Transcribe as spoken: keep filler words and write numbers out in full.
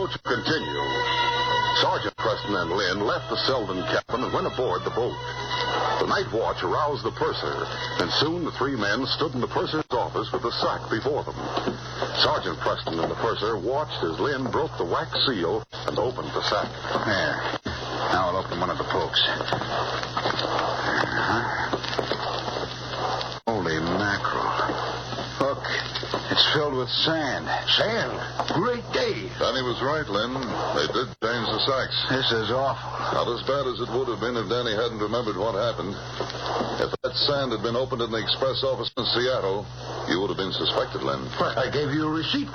episode should continue. Sergeant Preston and Lynn left the Selden cabin and went aboard the boat. The night watch aroused the purser, and soon the three men stood in the purser's office with the sack before them. Sergeant Preston and the purser watched as Lynn broke the wax seal and opened the sack. There. Now I'll open one of the pokes. Uh-huh. Holy mackerel. Look, it's filled with sand. Sand? Great day. Danny was right, Lynn. They did change the sacks. This is awful. Not as bad as it would have been if Danny hadn't remembered what happened. If that sand had been opened in the express office in Seattle, you would have been suspected, Lynn. But I gave you a receipt